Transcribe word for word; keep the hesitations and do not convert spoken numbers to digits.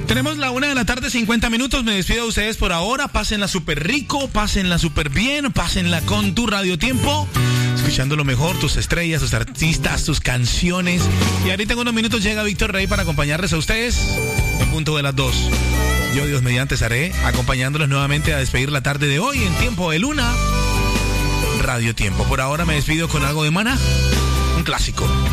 Tenemos la una de la tarde, cincuenta minutos. Me despido de ustedes por ahora. Pásenla súper rico, pásenla súper bien, pásenla con tu Radio Tiempo, escuchando lo mejor, tus estrellas, tus artistas, tus canciones. Y ahorita en unos minutos llega Víctor Rey para acompañarles a ustedes en punto de las dos. Yo, Dios mediante, estaré acompañándolos nuevamente a despedir la tarde de hoy en Tiempo de Luna Radio Tiempo. Por ahora me despido con algo de Maná, un clásico.